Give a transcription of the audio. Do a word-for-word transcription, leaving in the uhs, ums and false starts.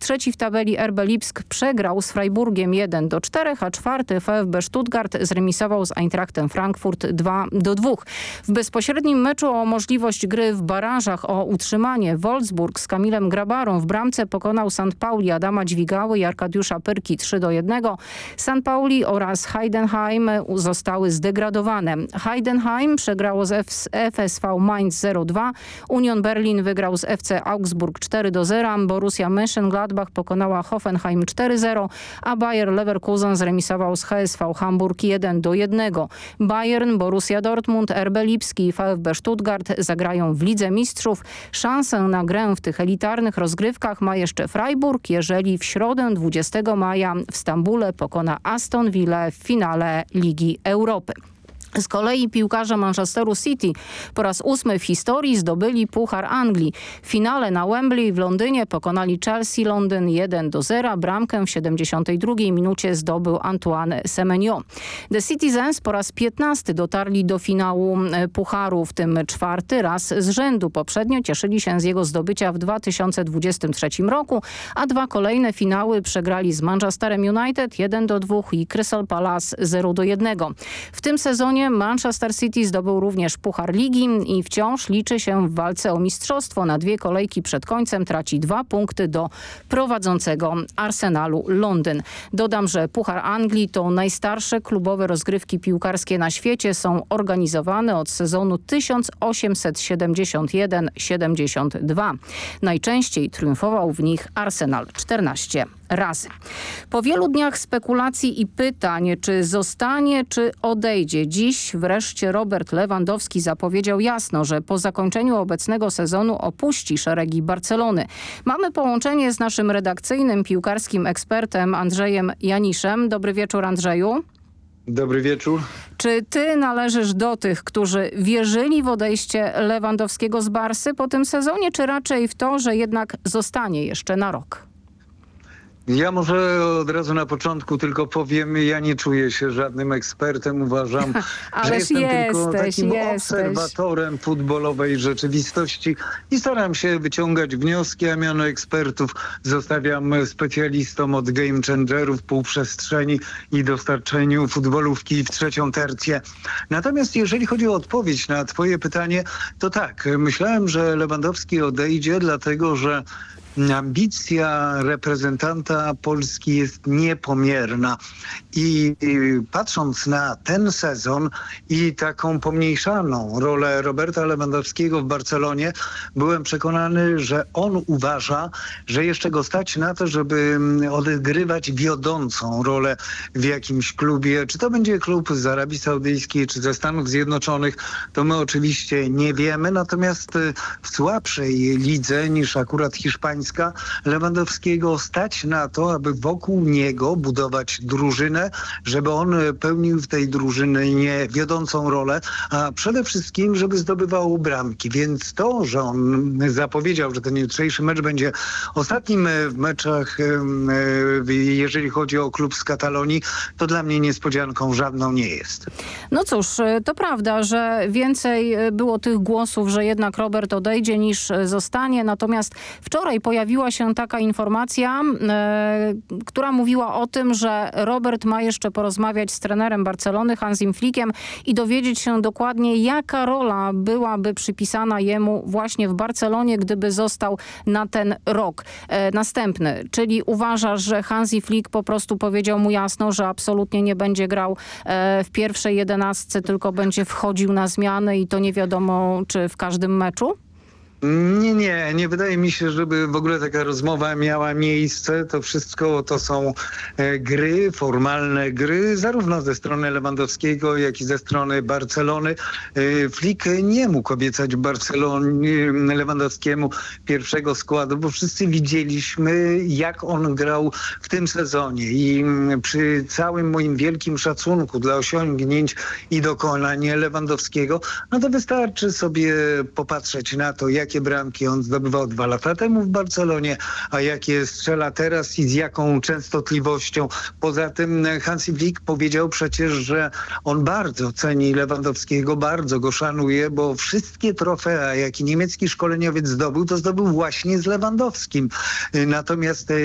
Trzeci w tabeli R B Lipsk przegrał z Freiburgiem jeden do czterech, a czwarty VfB Stuttgart zremisował z Eintrachtem Frankfurt dwa do dwóch. W bezpośrednim meczu o możliwość gry w barażach o utrzymanie Wolfsburg z Kamilem Grabarą w bramce pokonał Sant Pauli Adama Dźwigały i Arkadiusza Pyrki trzy do jednego. Sant Pauli oraz Heidenheim zostały zdegradowane. Heidenheim przegrało z F S V Mainz zero dwa. Union Berlin wygrał z F C Augsburg cztery do zera. Borussia Mönchengladbach pokonała Hoffenheim cztery zero, a Bayer Leverkusen zremisował z H S V Hamburg jeden do jednego. Bayern, Borussia Dortmund, R B Lipski i VfB Stuttgart zagrają w Lidze Mistrzów. Szansę na grę w tych elitarnych rozgrywkach ma jeszcze Freiburg, jeżeli w środę dwudziestego maja w Stambule pokona Aston Villa w finale Ligi Europy. Z kolei piłkarze Manchesteru City po raz ósmy w historii zdobyli Puchar Anglii. W finale na Wembley w Londynie pokonali Chelsea Londyn jeden do zera. Bramkę w siedemdziesiątej drugiej minucie zdobył Antoine Semenyo. The Citizens po raz piętnasty dotarli do finału Pucharu, w tym czwarty raz z rzędu. Poprzednio cieszyli się z jego zdobycia w dwa tysiące dwudziestym trzecim roku, a dwa kolejne finały przegrali z Manchesterem United jeden do dwóch i Crystal Palace zero do jednego. W tym sezonie Manchester City zdobył również Puchar Ligi i wciąż liczy się w walce o mistrzostwo. Na dwie kolejki przed końcem traci dwa punkty do prowadzącego Arsenalu Londyn. Dodam, że Puchar Anglii to najstarsze klubowe rozgrywki piłkarskie na świecie. Są organizowane od sezonu tysiąc osiemset siedemdziesiąt jeden siedemdziesiąt dwa. Najczęściej triumfował w nich Arsenal czternaście razy. Po wielu dniach spekulacji i pytań, czy zostanie, czy odejdzie, dziś wreszcie Robert Lewandowski zapowiedział jasno, że po zakończeniu obecnego sezonu opuści szeregi Barcelony. Mamy połączenie z naszym redakcyjnym piłkarskim ekspertem Andrzejem Janiszem. Dobry wieczór, Andrzeju. Dobry wieczór. Czy ty należysz do tych, którzy wierzyli w odejście Lewandowskiego z Barsy po tym sezonie, czy raczej w to, że jednak zostanie jeszcze na rok? Ja może od razu na początku tylko powiem, ja nie czuję się żadnym ekspertem. Uważam, że jestem jesteś, tylko takim jesteś. obserwatorem futbolowej rzeczywistości i staram się wyciągać wnioski, a miano ekspertów zostawiam specjalistom od game changerów, półprzestrzeni i dostarczeniu futbolówki w trzecią tercję. Natomiast jeżeli chodzi o odpowiedź na twoje pytanie, to tak, myślałem, że Lewandowski odejdzie, dlatego że ambicja reprezentanta Polski jest niepomierna i, i patrząc na ten sezon i taką pomniejszaną rolę Roberta Lewandowskiego w Barcelonie, byłem przekonany, że on uważa, że jeszcze go stać na to, żeby odgrywać wiodącą rolę w jakimś klubie. Czy to będzie klub z Arabii Saudyjskiej, czy ze Stanów Zjednoczonych, to my oczywiście nie wiemy, natomiast w słabszej lidze niż akurat hiszpańska Lewandowskiego stać na to, aby wokół niego budować drużynę, żeby on pełnił w tej drużynie wiodącą rolę, a przede wszystkim, żeby zdobywał bramki. Więc to, że on zapowiedział, że ten jutrzejszy mecz będzie ostatnim w meczach, jeżeli chodzi o klub z Katalonii, to dla mnie niespodzianką żadną nie jest. No cóż, to prawda, że więcej było tych głosów, że jednak Robert odejdzie niż zostanie, natomiast wczoraj pojawiła się taka informacja, e, która mówiła o tym, że Robert ma jeszcze porozmawiać z trenerem Barcelony, Hansim Flickiem i dowiedzieć się dokładnie, jaka rola byłaby przypisana jemu właśnie w Barcelonie, gdyby został na ten rok e, następny. Czyli uważasz, że Hansi Flick po prostu powiedział mu jasno, że absolutnie nie będzie grał e, w pierwszej jedenastce, tylko będzie wchodził na zmiany i to nie wiadomo, czy w każdym meczu? Nie, nie, nie wydaje mi się, żeby w ogóle taka rozmowa miała miejsce. To wszystko to są e, gry, formalne gry, zarówno ze strony Lewandowskiego, jak i ze strony Barcelony. E, Flick nie mógł obiecać Barcelonie, Lewandowskiemu pierwszego składu, bo wszyscy widzieliśmy, jak on grał w tym sezonie i m, przy całym moim wielkim szacunku dla osiągnięć i dokonań Lewandowskiego, no to wystarczy sobie popatrzeć na to, jak jakie bramki on zdobywał dwa lata temu w Barcelonie, a jakie strzela teraz i z jaką częstotliwością. Poza tym Hansi Flick powiedział przecież, że on bardzo ceni Lewandowskiego, bardzo go szanuje, bo wszystkie trofea, jakie niemiecki szkoleniowiec zdobył, to zdobył właśnie z Lewandowskim. Natomiast